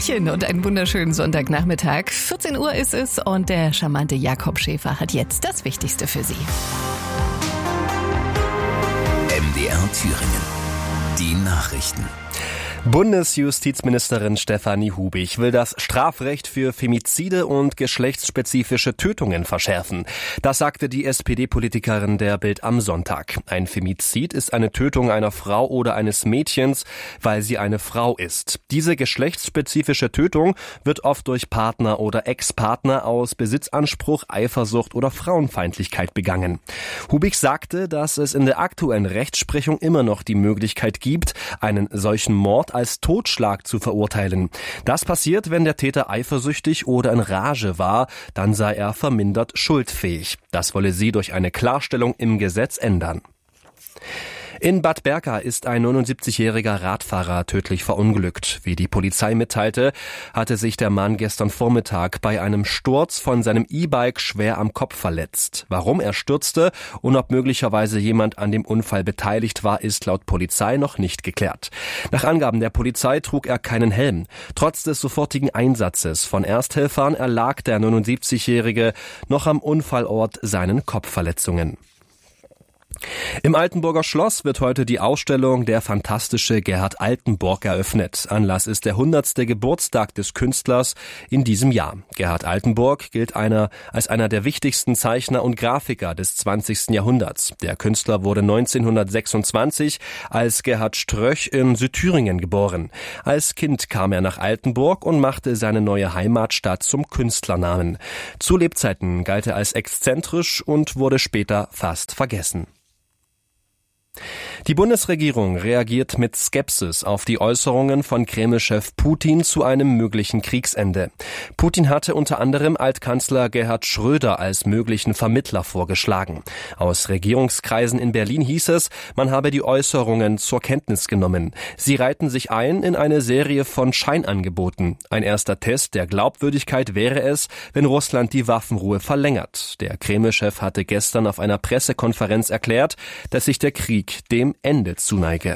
Hallöchen und einen wunderschönen Sonntagnachmittag. 14 Uhr ist es und der charmante Jakob Schäfer hat jetzt das Wichtigste für Sie. MDR Thüringen. Die Nachrichten. Bundesjustizministerin Stefanie Hubig will das Strafrecht für Femizide und geschlechtsspezifische Tötungen verschärfen. Das sagte die SPD-Politikerin der Bild am Sonntag. Ein Femizid ist eine Tötung einer Frau oder eines Mädchens, weil sie eine Frau ist. Diese geschlechtsspezifische Tötung wird oft durch Partner oder Ex-Partner aus Besitzanspruch, Eifersucht oder Frauenfeindlichkeit begangen. Hubig sagte, dass es in der aktuellen Rechtsprechung immer noch die Möglichkeit gibt, einen solchen Mord als Totschlag zu verurteilen. Das passiert, wenn der Täter eifersüchtig oder in Rage war, dann sei er vermindert schuldfähig. Das wolle sie durch eine Klarstellung im Gesetz ändern. In Bad Berka ist ein 79-jähriger Radfahrer tödlich verunglückt. Wie die Polizei mitteilte, hatte sich der Mann gestern Vormittag bei einem Sturz von seinem E-Bike schwer am Kopf verletzt. Warum er stürzte und ob möglicherweise jemand an dem Unfall beteiligt war, ist laut Polizei noch nicht geklärt. Nach Angaben der Polizei trug er keinen Helm. Trotz des sofortigen Einsatzes von Ersthelfern erlag der 79-jährige noch am Unfallort seinen Kopfverletzungen. Im Altenburger Schloss wird heute die Ausstellung Der fantastische Gerhard Altenburg eröffnet. Anlass ist der 100. Geburtstag des Künstlers in diesem Jahr. Gerhard Altenburg gilt als einer der wichtigsten Zeichner und Grafiker des 20. Jahrhunderts. Der Künstler wurde 1926 als Gerhard Ströch in Südthüringen geboren. Als Kind kam er nach Altenburg und machte seine neue Heimatstadt zum Künstlernamen. Zu Lebzeiten galt er als exzentrisch und wurde später fast vergessen. Die Bundesregierung reagiert mit Skepsis auf die Äußerungen von Kreml-Chef Putin zu einem möglichen Kriegsende. Putin hatte unter anderem Altkanzler Gerhard Schröder als möglichen Vermittler vorgeschlagen. Aus Regierungskreisen in Berlin hieß es, man habe die Äußerungen zur Kenntnis genommen. Sie reihten sich ein in eine Serie von Scheinangeboten. Ein erster Test der Glaubwürdigkeit wäre es, wenn Russland die Waffenruhe verlängert. Der Kreml-Chef hatte gestern auf einer Pressekonferenz erklärt, dass sich der Krieg dem Ende zuneige.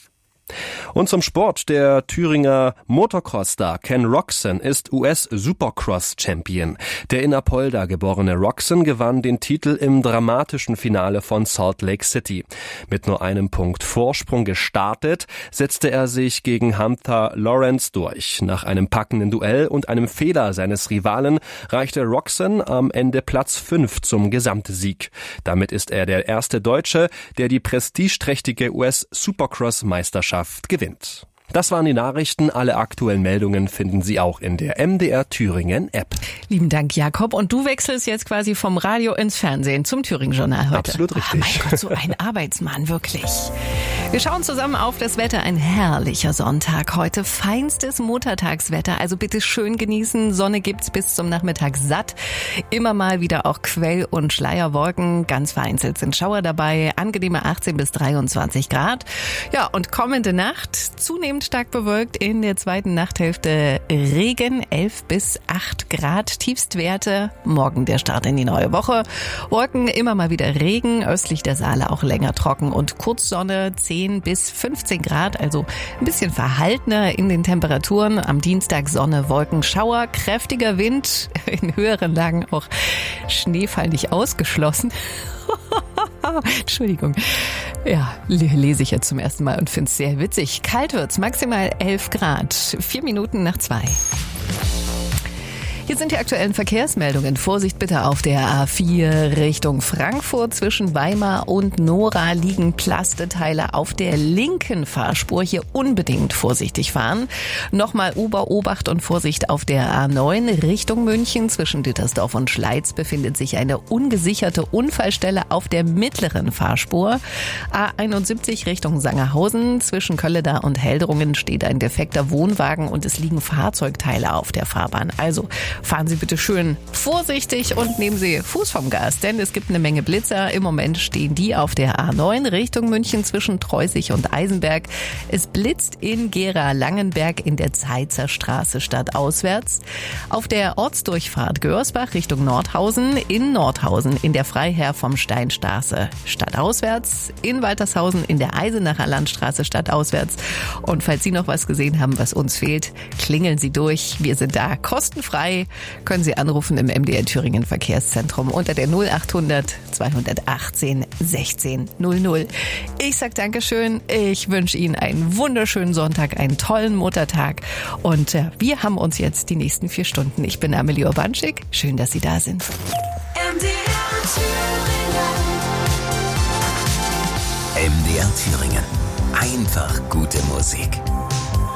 Und zum Sport. Der Thüringer Motocross-Star Ken Roczen ist US-Supercross-Champion. Der in Apolda geborene Roczen gewann den Titel im dramatischen Finale von Salt Lake City. Mit nur einem Punkt Vorsprung gestartet, setzte er sich gegen Hunter Lawrence durch. Nach einem packenden Duell und einem Fehler seines Rivalen reichte Roczen am Ende Platz 5 zum Gesamtsieg. Damit ist er der erste Deutsche, der die prestigeträchtige US-Supercross-Meisterschaft gewinnt. Das waren die Nachrichten. Alle aktuellen Meldungen finden Sie auch in der MDR Thüringen App. Lieben Dank, Jakob. Und du wechselst jetzt quasi vom Radio ins Fernsehen zum Thüringen-Journal heute. Absolut richtig. Mein Gott, so ein Arbeitsmann, wirklich. Wir schauen zusammen auf das Wetter. Ein herrlicher Sonntag heute. Feinstes Muttertagswetter. Also bitte schön genießen. Sonne gibt's bis zum Nachmittag satt. Immer mal wieder auch Quell- und Schleierwolken. Ganz vereinzelt sind Schauer dabei. Angenehme 18 bis 23 Grad. Ja, und kommende Nacht zunehmend stark bewölkt, in der zweiten Nachthälfte Regen, 11 bis 8 Grad Tiefstwerte. Morgen der Start in die neue Woche. Wolken, immer mal wieder Regen, östlich der Saale auch länger trocken und Kurzsonne, 10 bis 15 Grad, also ein bisschen verhaltener in den Temperaturen. Am Dienstag Sonne, Wolken, Schauer, kräftiger Wind, in höheren Lagen auch Schneefall nicht ausgeschlossen. Entschuldigung. Ja, lese ich jetzt zum ersten Mal und finde es sehr witzig. Kalt wird's, maximal 11 Grad, 4 Minuten nach 2. Hier sind die aktuellen Verkehrsmeldungen. Vorsicht bitte auf der A4 Richtung Frankfurt. Zwischen Weimar und Nora liegen Plasteteile auf der linken Fahrspur. Hier unbedingt vorsichtig fahren. Nochmal Obacht und Vorsicht auf der A9 Richtung München. Zwischen Dittersdorf und Schleiz befindet sich eine ungesicherte Unfallstelle auf der mittleren Fahrspur. A71 Richtung Sangerhausen. Zwischen Kölleda und Heldrungen steht ein defekter Wohnwagen und es liegen Fahrzeugteile auf der Fahrbahn. Also fahren Sie bitte schön vorsichtig und nehmen Sie Fuß vom Gas, denn es gibt eine Menge Blitzer. Im Moment stehen die auf der A9 Richtung München zwischen Treusig und Eisenberg. Es blitzt in Gera-Langenberg in der Zeitzer Straße stadtauswärts. Auf der Ortsdurchfahrt Görsbach Richtung Nordhausen in Nordhausen in der Freiherr vom Steinstraße stadtauswärts. In Waltershausen in der Eisenacher Landstraße stadtauswärts. Und falls Sie noch was gesehen haben, was uns fehlt, klingeln Sie durch. Wir sind da kostenfrei. Können Sie anrufen im MDR Thüringen Verkehrszentrum unter der 0800 218 16 00. Ich sag Dankeschön. Ich wünsche Ihnen einen wunderschönen Sonntag, einen tollen Muttertag. Und wir haben uns jetzt die nächsten 4 Stunden. Ich bin Amelie Urbanschik. Schön, dass Sie da sind. MDR Thüringen. Einfach gute Musik.